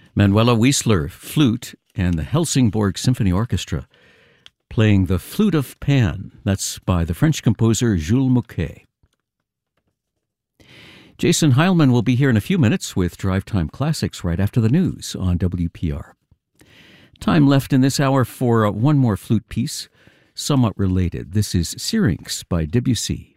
Manuela Wiesler, flute, and the Helsingborg Symphony Orchestra playing the Flute of Pan. That's by the French composer Jules Mouquet. Jason Heilman will be here in a few minutes with Drive Time Classics right after the news on WPR. Time left in this hour for one more flute piece, somewhat related. This is Syrinx by Debussy.